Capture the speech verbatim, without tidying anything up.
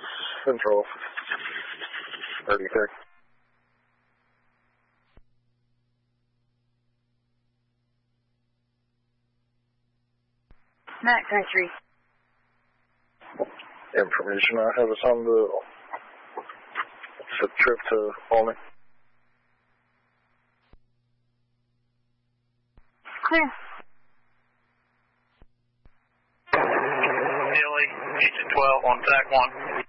Central thirty-three. Mac thirty-three. Information I have is on the, the trip to Albany. Clear. Nearly, Houston twelve on T A C one.